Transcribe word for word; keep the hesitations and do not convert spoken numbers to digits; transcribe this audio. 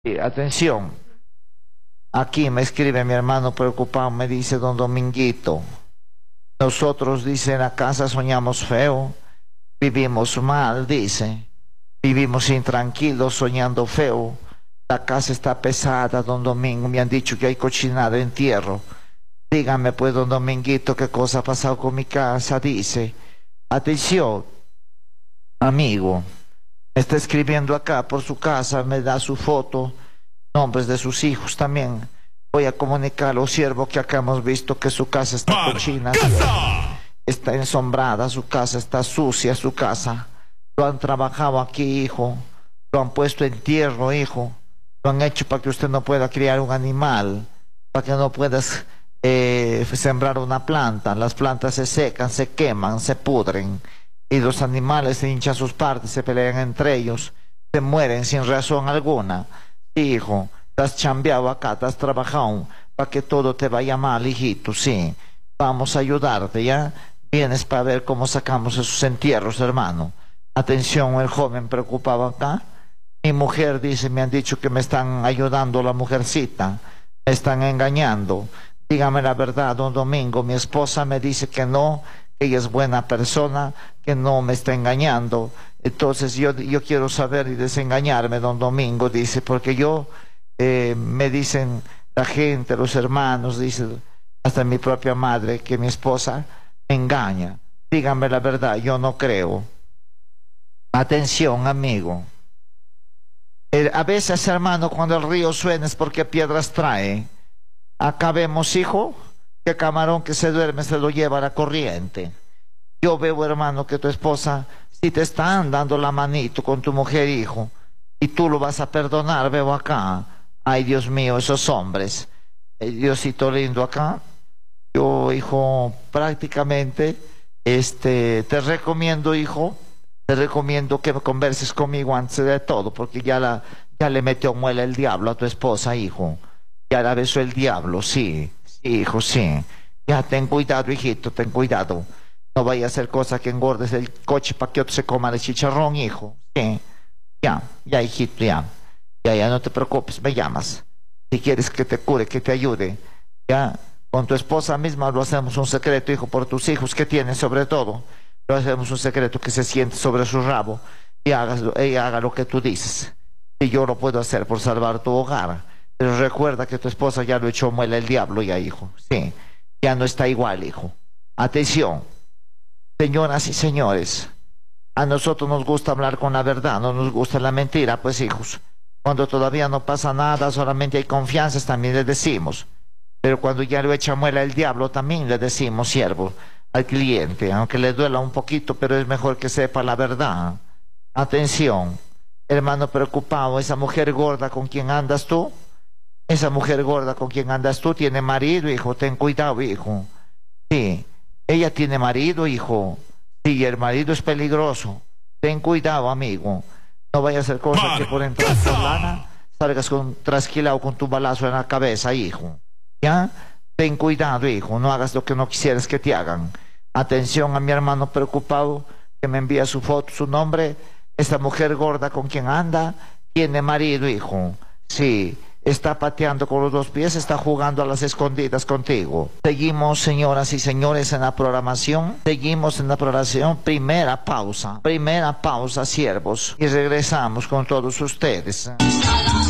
Sí, atención, aquí me escribe mi hermano preocupado, me dice: don Dominguito, nosotros, dice, en la casa soñamos feo, vivimos mal, dice, vivimos intranquilos, soñando feo, la casa está pesada, don Domingo, me han dicho que hay cochinado, entierro. Dígame pues, don Dominguito, qué cosa ha pasado con mi casa, dice. Atención, amigo, me está escribiendo acá por su casa, me da su foto, nombres de sus hijos también. Voy a comunicarlo, siervo, que acá hemos visto que su casa está cochina, está ensombrada, su casa está sucia, su casa. Lo han trabajado aquí, hijo, lo han puesto en tierra, hijo, lo han hecho para que usted no pueda criar un animal, para que no puedas eh, sembrar una planta. Las plantas se secan, se queman, se pudren, y los animales se hinchan sus partes, se pelean entre ellos, se mueren sin razón alguna. Hijo, te has chambeado acá, te has trabajado para que todo te vaya mal, hijito, sí. Vamos a ayudarte, ¿ya? Vienes para ver cómo sacamos esos entierros, hermano. Atención, el joven preocupado acá. Mi mujer, dice, me han dicho que me están ayudando la mujercita, me están engañando. Dígame la verdad, don Domingo, mi esposa me dice que no, que ella es buena persona, que no me está engañando. Entonces yo, yo quiero saber y desengañarme, don Domingo, dice, porque yo, eh, me dicen la gente, los hermanos, dice, hasta mi propia madre, que mi esposa me engaña. Dígame la verdad, yo no creo. Atención, amigo. Eh, a veces, hermano, cuando el río suena es porque piedras trae. Acá vemos, hijo, que camarón que se duerme se lo lleva a la corriente. Yo veo, hermano, que tu esposa, si te están dando la manito con tu mujer, hijo, y tú lo vas a perdonar, veo acá. Ay, Dios mío, esos hombres. Eh, Diosito lindo acá. Yo, hijo, prácticamente, este, te recomiendo, hijo, te recomiendo que converses conmigo antes de todo, porque ya, la, ya le metió muela el diablo a tu esposa, hijo. Ya la besó el diablo, sí, sí, hijo, sí. Ya, ten cuidado, hijito, ten cuidado. No vaya a hacer cosa que engordes el coche para que otro se coma el chicharrón, hijo. Sí, ya, ya, hijito, ya. Ya, ya, no te preocupes, me llamas. Si quieres que te cure, que te ayude, ya. Con tu esposa misma lo hacemos un secreto, hijo, por tus hijos que tienes, sobre todo. Lo hacemos un secreto, que se siente sobre su rabo y hagas, ella haga lo que tú dices. Y yo lo puedo hacer por salvar tu hogar. Pero recuerda que tu esposa ya lo echó muela el diablo, ya, hijo. Sí, ya no está igual, hijo. Atención, señoras y señores. A nosotros nos gusta hablar con la verdad, no nos gusta la mentira, pues, hijos. Cuando todavía no pasa nada, solamente hay confianza, también le decimos. Pero cuando ya lo echa muela el diablo, también le decimos, siervo, al cliente, aunque le duela un poquito, pero es mejor que sepa la verdad. Atención, hermano preocupado, esa mujer gorda con quien andas tú, esa mujer gorda con quien andas tú tiene marido, hijo, ten cuidado, hijo. Sí, ella tiene marido, hijo. Sí, el marido es peligroso. Ten cuidado, amigo. No vaya a hacer cosas que por entrar por lana salgas con, trasquilado con tu balazo en la cabeza, hijo. ¿Ya? Ten cuidado, hijo, no hagas lo que no quisieras que te hagan. Atención a mi hermano preocupado, que me envía su foto, su nombre. Esta mujer gorda con quien anda tiene marido, hijo. Sí, está pateando con los dos pies, está jugando a las escondidas contigo. Seguimos, señoras y señores, en la programación. Seguimos en la programación. Primera pausa. Primera pausa, siervos. Y regresamos con todos ustedes.